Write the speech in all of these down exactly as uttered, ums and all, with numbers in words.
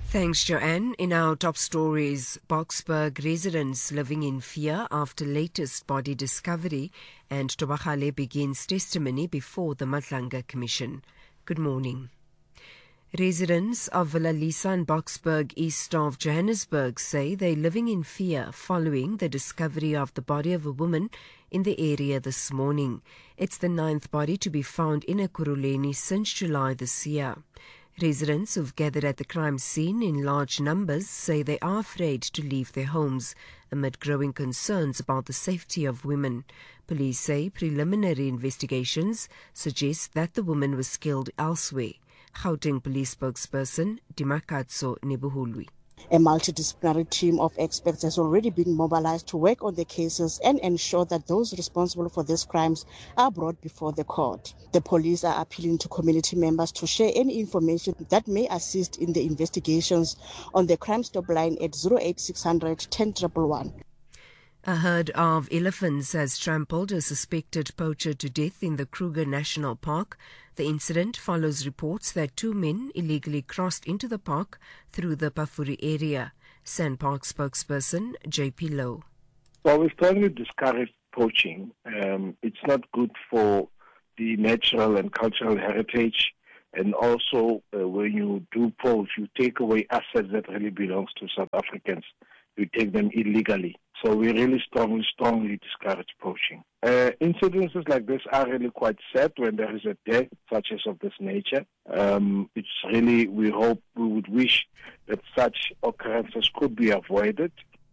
Thanks, Joanne. In our top stories, Boksburg residents living in fear after latest body discovery, and Tobagale begins testimony before the Madlanga Commission. Good morning. Residents of Villa Lisa and Boksburg, east of Johannesburg, say they're living in fear following the discovery of the body of a woman in the area this morning. It's the ninth body to be found in Ekurhuleni since July this year. Residents who've gathered at the crime scene in large numbers say they are afraid to leave their homes amid growing concerns about the safety of women. Police say preliminary investigations suggest that the woman was killed elsewhere. Gauteng Police spokesperson Dimakatso Nebuhulwi. A multidisciplinary team of experts has already been mobilized to work on the cases and ensure that those responsible for these crimes are brought before the court. The police are appealing to community members to share any information that may assist in the investigations on the Crime Stop line at zero eight six hundred, ten one one. A herd of elephants has trampled a suspected poacher to death in the Kruger National Park. The incident follows reports that two men illegally crossed into the park through the Pafuri area. Sandpark spokesperson J P Lowe. Well, we strongly discourage poaching. Um, it's not good for the natural and cultural heritage. And also, uh, when you do poach, you take away assets that really belongs to South Africans. You take them illegally. So we really strongly, strongly discourage poaching. Uh, incidences like this are really quite sad when there is a death such as of this nature. Um, it's really, we hope, we would wish that such occurrences could be avoided.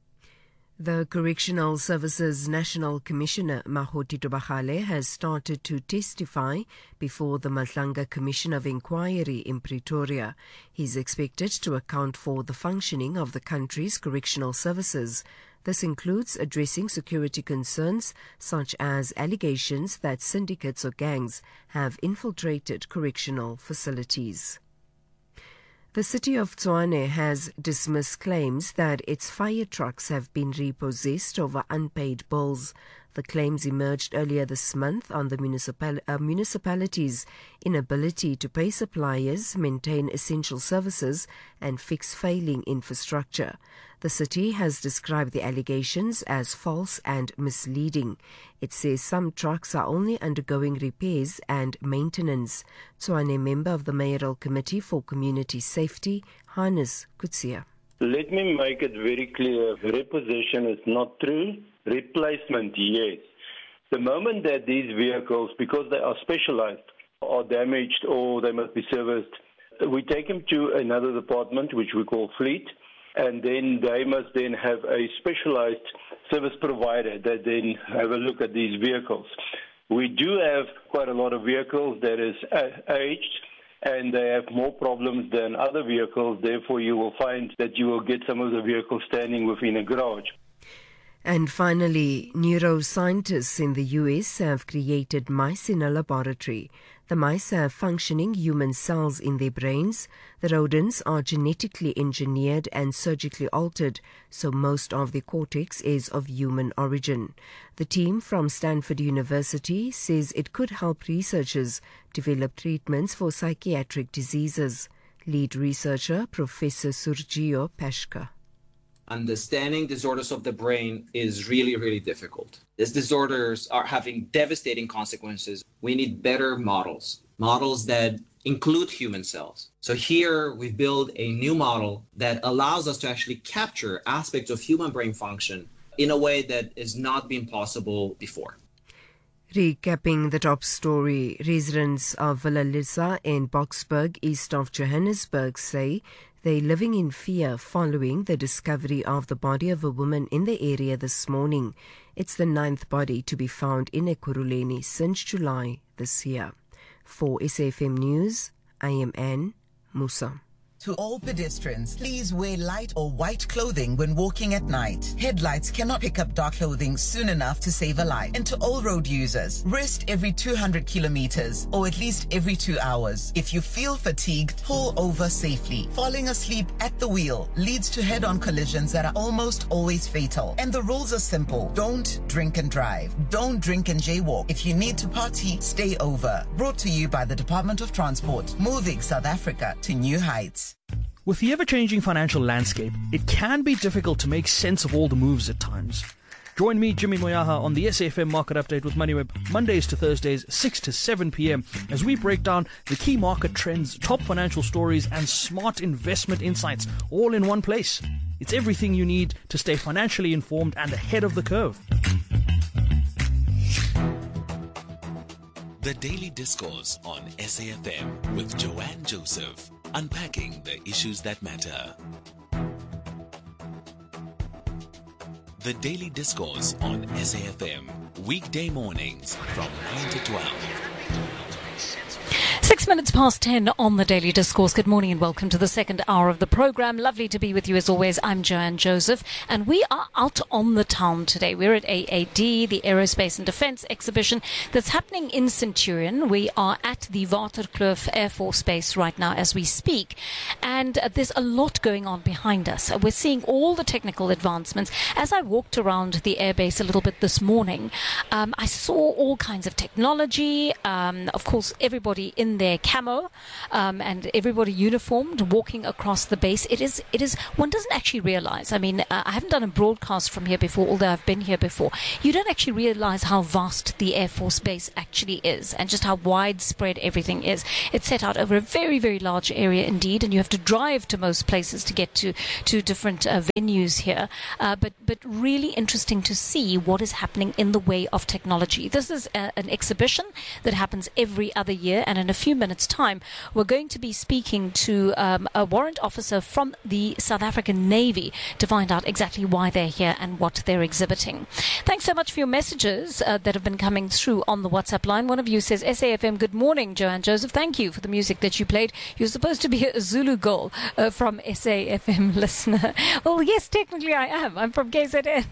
The Correctional Services National Commissioner, Mahoti Tobagale, has started to testify before the Madlanga Commission of Inquiry in Pretoria. He's expected to account for the functioning of the country's correctional services. This includes addressing security concerns such as allegations that syndicates or gangs have infiltrated correctional facilities. The city of Tshwane has dismissed claims that its fire trucks have been repossessed over unpaid bills. The claims emerged earlier this month on the municipal, uh, municipality's inability to pay suppliers, maintain essential services, and fix failing infrastructure. The city has described the allegations as false and misleading. It says some trucks are only undergoing repairs and maintenance. Tshwane member of the Mayoral Committee for Community Safety, Hannes Kutsia. Let me make it very clear. Repossession is not true. Replacement, yes. The moment that these vehicles, because they are specialized, are damaged or they must be serviced, we take them to another department, which we call fleet, and then they must then have a specialized service provider that then have a look at these vehicles. We do have quite a lot of vehicles that is aged, and they have more problems than other vehicles. Therefore, you will find that you will get some of the vehicles standing within a garage. And finally, neuroscientists in the U S have created mice in a laboratory. The mice have functioning human cells in their brains. The rodents are genetically engineered and surgically altered, so most of the cortex is of human origin. The team from Stanford University says it could help researchers develop treatments for psychiatric diseases. Lead researcher Professor Sergio Peshka. Understanding disorders of the brain is really, really difficult. These disorders are having devastating consequences. We need better models, models that include human cells. So here we build a new model that allows us to actually capture aspects of human brain function in a way that has not been possible before. Recapping the top story, residents of Villa Lisa in Boksburg, east of Johannesburg, say they're living in fear following the discovery of the body of a woman in the area this morning. It's the ninth body to be found in Ekurhuleni since July this year. For S A F M News, I am Anne Musa. To all pedestrians, please wear light or white clothing when walking at night. Headlights cannot pick up dark clothing soon enough to save a life. And to all road users, rest every two hundred kilometers or at least every two hours. If you feel fatigued, pull over safely. Falling asleep at the wheel leads to head-on collisions that are almost always fatal. And the rules are simple. Don't drink and drive. Don't drink and jaywalk. If you need to party, stay over. Brought to you by the Department of Transport, moving South Africa to new heights. With the ever-changing financial landscape, it can be difficult to make sense of all the moves at times. Join me, Jimmy Moyaha, on the S A F M Market Update with MoneyWeb, Mondays to Thursdays, six to seven p.m, as we break down the key market trends, top financial stories, and smart investment insights, all in one place. It's everything you need to stay financially informed and ahead of the curve. The Daily Discourse on S A F M with Joanne Joseph, unpacking the issues that matter. The Daily Discourse on S A F M, weekday mornings from nine to twelve. Six minutes past ten on the Daily Discourse. Good morning and welcome to the second hour of the program. Lovely to be with you as always. I'm Joanne Joseph and we are out on the town today. We're at A A D, the Aerospace and Defence exhibition that's happening in Centurion. We are at the Waterkloof Air Force Base right now as we speak, and uh, there's a lot going on behind us. Uh, we're seeing all the technical advancements. As I walked around the airbase a little bit this morning, um, I saw all kinds of technology. Um, of course, everybody in their camo um, and everybody uniformed walking across the base. It is, it is, one doesn't actually realize. I mean, uh, I haven't done a broadcast from here before, although I've been here before. You don't actually realize how vast the Air Force Base actually is and just how widespread everything is. It's set out over a very, very large area indeed, and you have to drive to most places to get to, to different uh, venues here. Uh, but, but really interesting to see what is happening in the way of technology. This is a, an exhibition that happens every other year, and in a few minutes time we're going to be speaking to um, a warrant officer from the South African Navy to find out exactly why they're here and what they're exhibiting. Thanks so much for your messages uh, that have been coming through on the WhatsApp line. One of you says, S A F M, good morning, Joanne Joseph. Thank you for the music that you played. You're supposed to be a Zulu girl uh, from S A F M listener. Well, yes, technically I am. I'm from K Z N.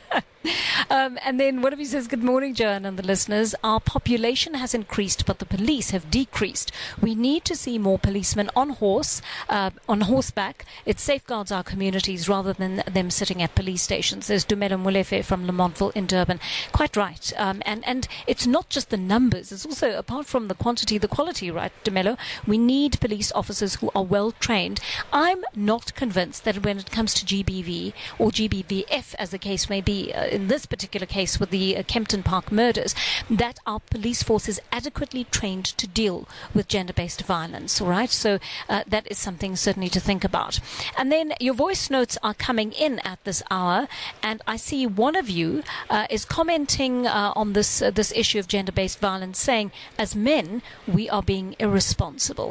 Um, and then one of you says, good morning, Joanne and the listeners. Our population has increased, but the police have decreased. We need to see more policemen on horse, uh, on horseback. It safeguards our communities rather than them sitting at police stations. There's Dumelo Molefe from Lamontville in Durban. Quite right. Um, and, and it's not just the numbers. It's also, apart from the quantity, the quality, right, Dumelo? We need police officers who are well trained. I'm not convinced that when it comes to G B V or G B V F, as the case may be, uh, in this particular case with the uh, Kempton Park murders, that our police force is adequately trained to deal with gender-based violence, all right? So uh, that is something certainly to think about. And then your voice notes are coming in at this hour, and I see one of you uh, is commenting uh, on this, uh, this issue of gender-based violence, saying, as men, we are being irresponsible.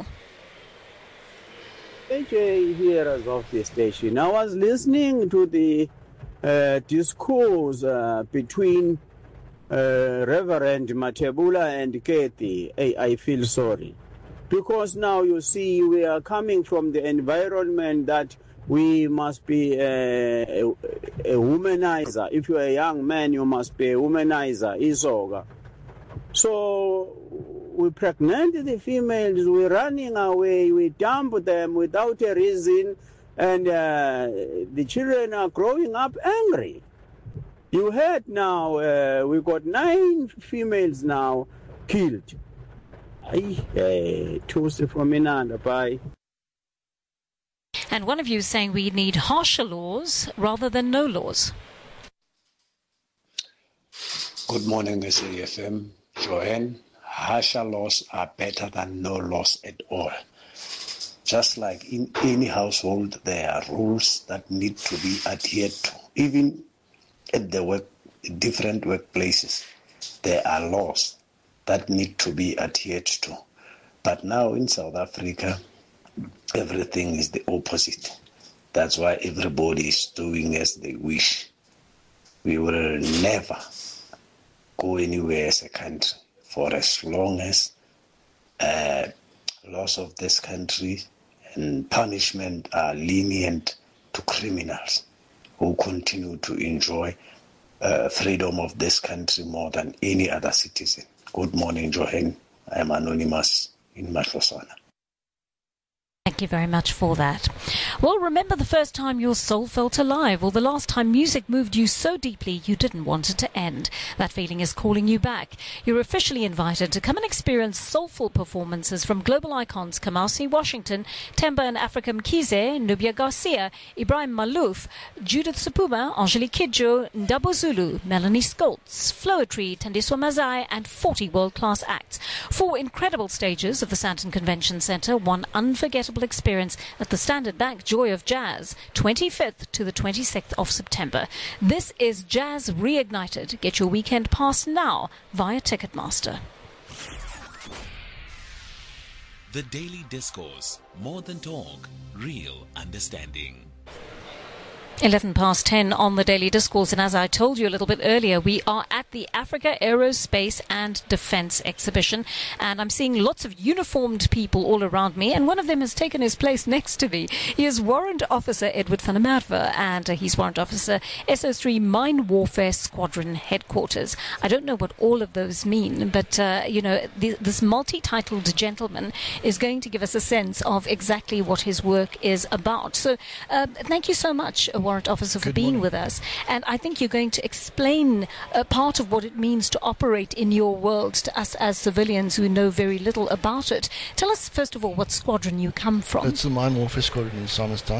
A J here of the station. I was listening to the Uh, discourse uh, between uh, Reverend Matebula and Kathy. Hey, I feel sorry. Because now you see we are coming from the environment that we must be a, a, a womanizer. If you're a young man, you must be a womanizer. Isoga. So we pregnant the females, we're running away, we dump them without a reason. And uh, the children are growing up angry. You heard now, uh, we got nine females now killed. Ay, Tuesday from Minanda, bye. And one of you is saying we need harsher laws rather than no laws. Good morning, S A F M. Joanne, harsher laws are better than no laws at all. Just like in any household, there are rules that need to be adhered to. Even at the work, different workplaces, there are laws that need to be adhered to. But now in South Africa, everything is the opposite. That's why everybody is doing as they wish. We will never go anywhere as a country for as long as uh, laws of this country and punishment are lenient to criminals who continue to enjoy uh, freedom of this country more than any other citizen. Good morning, Johan. I am anonymous in Matlosana. Thank you very much for that. Well, remember the first time your soul felt alive, or the last time music moved you so deeply you didn't want it to end. That feeling is calling you back. You're officially invited to come and experience soulful performances from global icons Kamasi Washington, Temba and Africa Mkize, Nubia Garcia, Ibrahim Malouf, Judith Supuma, Angelique Kidjo, Ndabo Zulu, Melanie Skoltz, Floetry, Tandiswa Mazai, and forty world-class acts. Four incredible stages of the Sandton Convention Centre, one unforgettable experience at the Standard Bank Joy of Jazz, twenty-fifth to the twenty-sixth of September. This is Jazz Reignited. Get your weekend pass now via Ticketmaster. The Daily Discourse. More than talk, real understanding. eleven past ten on the Daily Discourse, and as I told you a little bit earlier, we are at the Africa Aerospace and Defence Exhibition, and I'm seeing lots of uniformed people all around me, and one of them has taken his place next to me. He is Warrant Officer Edward van der Merwe, and uh, he's Warrant Officer S O three Mine Warfare Squadron Headquarters. I don't know what all of those mean, but, uh, you know, th- this multi-titled gentleman is going to give us a sense of exactly what his work is about. So, uh, thank you so much, Warrant Officer, for Good being morning. with us. And I think you're going to explain a part of what it means to operate in your world to us as civilians who know very little about it. Tell us, first of all, what squadron you come from. It's the Mine Warfare Squadron in Simonstown.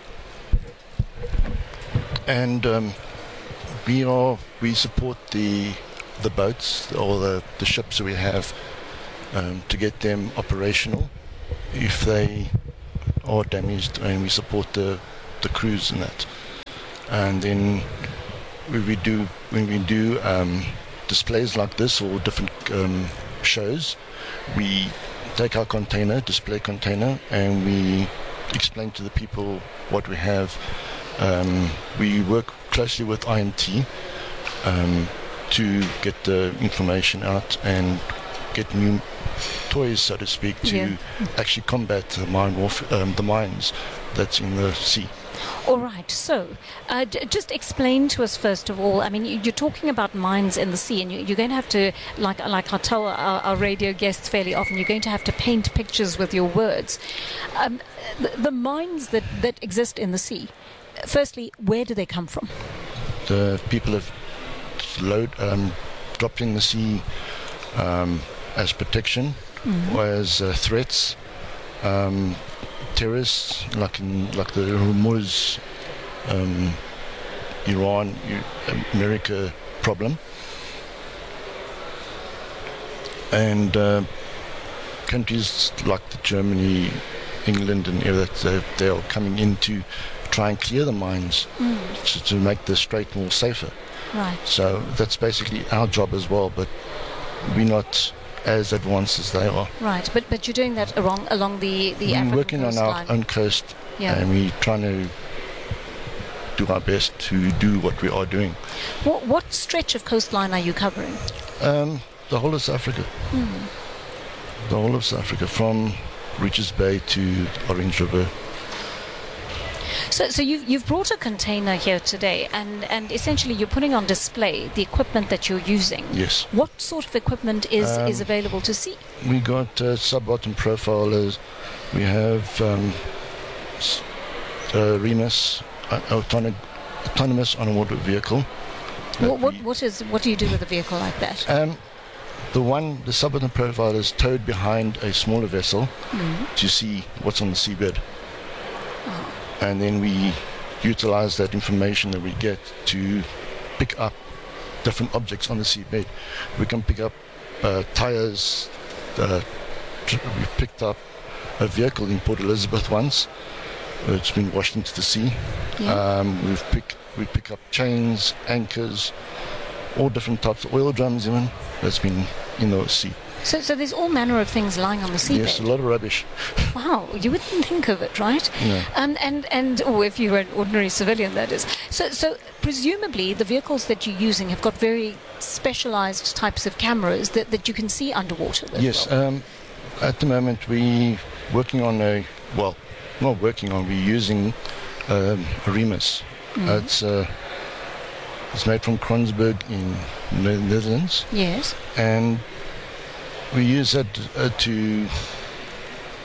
And um, we are we support the the boats or the, the ships that we have um, to get them operational if they are damaged, and we support the the crews and that. And then when we do when we do um, displays like this or different um, shows, we take our container, display container, and we explain to the people what we have. Um, we work closely with I M T um, to get the information out and get new toys, so to speak, to Yeah. actually combat the mine warf- um, the mines that's in the sea. All right, so uh, d- just explain to us first of all. I mean, you- you're talking about mines in the sea, and you- you're going to have to, like, like I tell our, our radio guests fairly often, you're going to have to paint pictures with your words. Um, the, the mines that, that exist in the sea, firstly, where do they come from? The people have load um, dropped in the sea um, as protection Mhm. or as uh, threats. Um, terrorists, like in like the Hormuz, um, Iran, U- America problem, and uh, countries like the Germany, England, and everything, they, they are coming in to try and clear the mines Mm. to, to make the strait more safer. Right. So that's basically our job as well, but we're not as advanced as they are. Right, but but you're doing that along along the the We're African working on our coastline. own coast, Yeah. and we're trying to do our best to do what we are doing. What what stretch of coastline are you covering? Um, the whole of South Africa, Hmm. the whole of South Africa, from Richards Bay to Orange River. So, so you've, you've brought a container here today, and, and essentially you're putting on display the equipment that you're using. Yes. What sort of equipment is, Um, is available to see? We got uh, sub-bottom profilers. We have um, s- uh, Remus, uh, autonom- autonomous on-water vehicle. that What, what, what, is, what do you do with a vehicle like that? Um, the one, the sub-bottom profile is towed behind a smaller vessel Mhm. to see what's on the seabed. And then we utilize that information that we get to pick up different objects on the seabed. We can pick up uh, tires. Uh, tr- we picked up a vehicle in Port Elizabeth once. It's been washed into the sea. Yeah. Um, we've picked we pick up chains, anchors, all different types of oil drums even that's been in the sea. So, so there's all manner of things lying on the seabed. Yes, a lot of rubbish. Wow, you wouldn't think of it, right? No. Um, and and oh, if you were an ordinary civilian, that is. So, so presumably the vehicles that you're using have got very specialised types of cameras that, that you can see underwater. As Yes, well. um, at the moment we working on a, well, not working on, we're using um, a Remus. Mhm. It's, uh, it's made from Kronsberg in the Netherlands. Yes. And we use it uh, to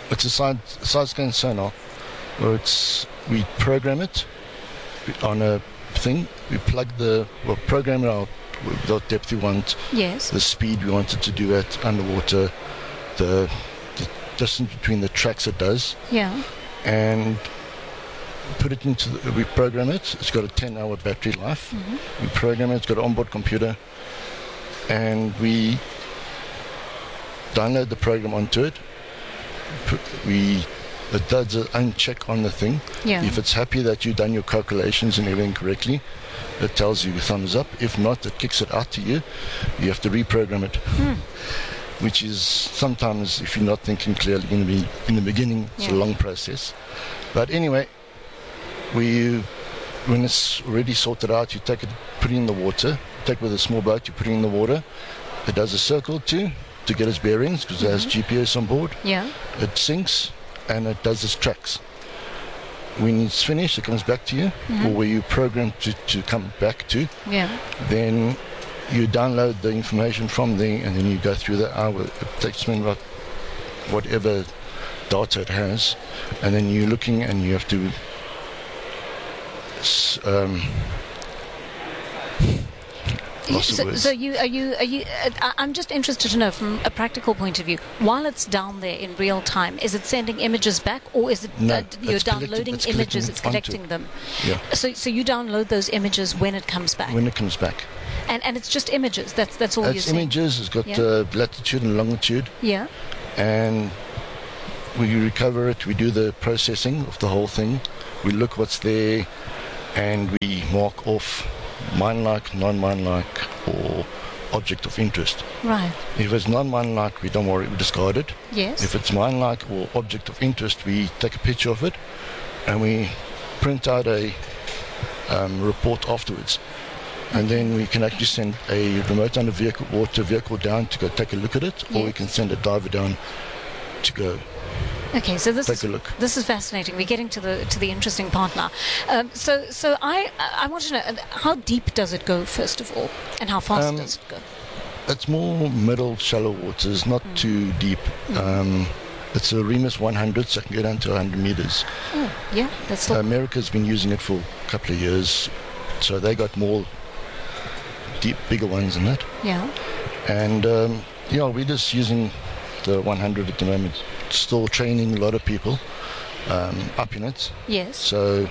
it's a side side scan sonar, where it's we program it on a thing. We plug the well program it out with what depth we want, yes, the speed we want it to do at underwater, the, the distance between the tracks it does, yeah, and put it into the, we program it. It's got a ten hour battery life. Mm-hmm. We program it. It's got an onboard computer, and we download the program onto it. Put, we it does an uncheck on the thing. Yeah. If it's happy that you've done your calculations and everything correctly, it tells you thumbs up. If not, it kicks it out to you. You have to reprogram it, mm. which is sometimes, if you're not thinking clearly, going to be in the beginning. It's yeah. a long process. But anyway, we when it's already sorted out, you take it, put it in the water. Take it with a small boat, you put it in the water. It does a circle too to get its bearings because mm-hmm. it has G P S on board. Yeah. It sinks and it does its tracks. When it's finished, it comes back to you, mm-hmm. or where you program to, to come back to. Yeah. Then you download the information from there, and then you go through the hour. It takes me about whatever data it has, and then you're looking, and you have to. Um, So, so you are you are you? Uh, I'm just interested to know from a practical point of view. While it's down there in real time, is it sending images back, or is it no, uh, you're downloading it's images? It's collecting it. them. Yeah. So so you download those images when it comes back. When it comes back. And and it's just images. That's that's all it's you're saying. Images. It's got yeah. uh, latitude and longitude. Yeah. And we recover it. We do the processing of the whole thing. We look what's there, and we mark off mine-like, non-mine-like, or object of interest. Right. If it's non-mine-like, we don't worry, we discard it. Yes. If it's mine-like or object of interest, we take a picture of it and we print out a um, report afterwards. And then we can actually send a remote under vehicle water vehicle down to go take a look at it, yes. or we can send a diver down to go. Okay, so this Take is a look. this is fascinating. We're getting to the to the interesting part now. Um, so so I I want to know, how deep does it go first of all, and how fast um, does it go? It's more middle shallow waters, not mm. too deep. Mm. Um, it's a Remus one hundred, so I can go down to one hundred meters. Oh, yeah, that's still... uh, America's been using it for a couple of years, so they got more deep, bigger ones than that. Yeah. And um, yeah, we're just using the one hundred at the moment. Still training a lot of people um, up in it. Yes. So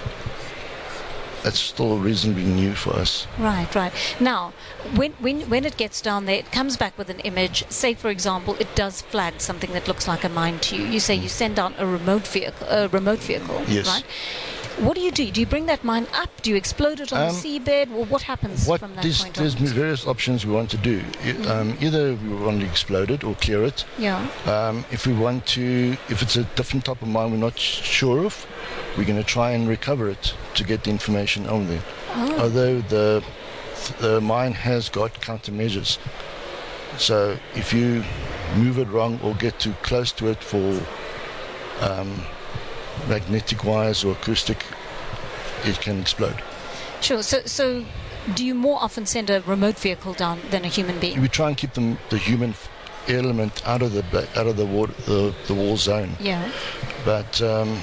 it's still reasonably new for us. Right, right. Now, when when when it gets down there, it comes back with an image. Say, for example, it does flag something that looks like a mine to you. You say you send down a remote vehicle, a remote vehicle, yes. right? What do you do? Do you bring that mine up? Do you explode it on um, the seabed? Or what happens what from that this, point There's onwards? various options we want to do. Mm. Um, either we want to explode it or clear it. Yeah. Um, if we want to, if it's a different type of mine we're not sure of, we're going to try and recover it to get the information on there. Oh. Although the, the mine has got countermeasures. So if you move it wrong or get too close to it for... Um, magnetic wires or acoustic, it can explode. Sure. So, so do you more often send a remote vehicle down than a human being? We try and keep them, the human element out of the out of the water, the, the wall zone. Yeah. But um,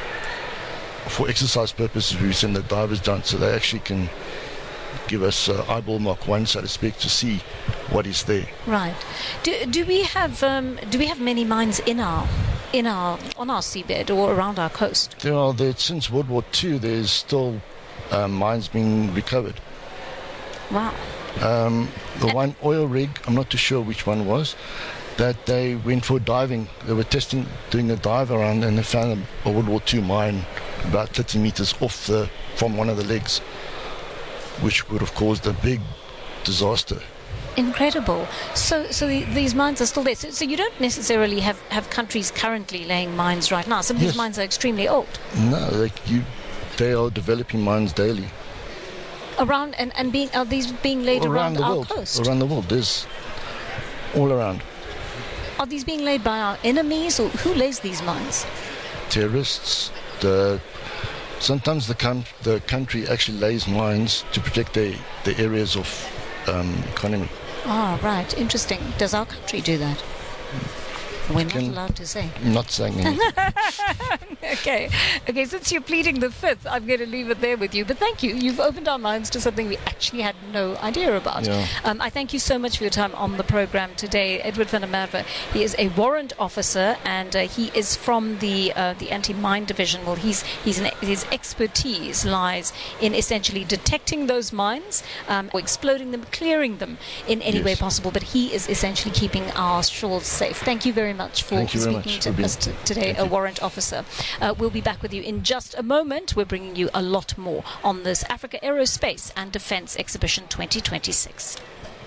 for exercise purposes, we send the divers down so they actually can give us uh, eyeball mark one, so to speak, to see what is there. Right. Do do we have um, do we have many mines in our in our on our seabed or around our coast? There are there, since World War Two. There's still uh, mines being recovered. Wow. Um, the one oil rig, I'm not too sure which one was, that they went for diving. They were testing, doing a dive around, and they found a World War Two mine about thirty meters off the from one of the legs, which would have caused a big disaster. Incredible. So, so the, these mines are still there. So, so you don't necessarily have, have countries currently laying mines right now. Some of yes. these mines are extremely old. No, like you, they are developing mines daily. Around and, and being are these being laid around, around the our world. coast? Around the world, there's all around. Are these being laid by our enemies, or who lays these mines? Terrorists. The sometimes the com- the country actually lays mines to protect their the areas of um, economy. Ah, right. Interesting. Does our country do that? We're not allowed to say. Not saying anything. Okay. Okay, since you're pleading the fifth, I'm going to leave it there with you. But thank you. You've opened our minds to something we actually had no idea about. Yeah. Um, I thank you so much for your time on the program today. Edward van der Merwe, he is a warrant officer, and uh, he is from the uh, the anti-mine division. Well, he's, he's an, his expertise lies in essentially detecting those mines, um, or exploding them, clearing them in any Yes. way possible. But he is essentially keeping our shores safe. Thank you very much for Thank you very speaking much to for us t- today, Thank a you. warrant officer. Uh, we'll be back with you in just a moment. We're bringing you a lot more on this Africa Aerospace and Defence Exhibition twenty twenty-six.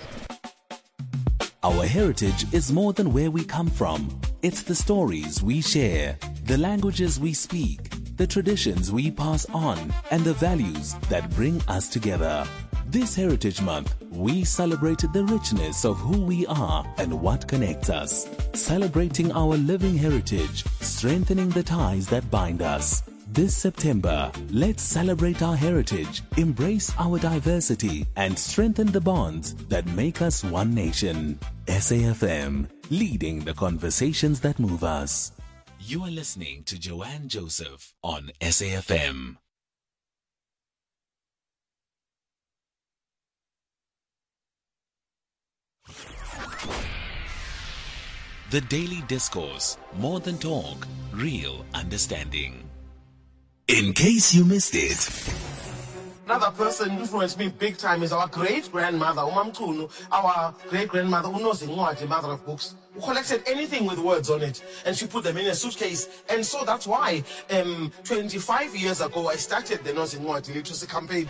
Our heritage is more than where we come from. It's the stories we share, the languages we speak, the traditions we pass on, and the values that bring us together. This Heritage Month, we celebrated the richness of who we are and what connects us. Celebrating our living heritage, strengthening the ties that bind us. This September, let's celebrate our heritage, embrace our diversity, and strengthen the bonds that make us one nation. S A F M, leading the conversations that move us. You are listening to Joanne Joseph on S A F M. The Daily Discourse, more than talk, real understanding. In case you missed it, another person influenced me big time is our great-grandmother, Umamchunu, our great-grandmother, Unozincwadi, mother of books, who collected anything with words on it, and she put them in a suitcase. And so that's why um, twenty-five years ago, I started the Nozincwadi Literacy Campaign.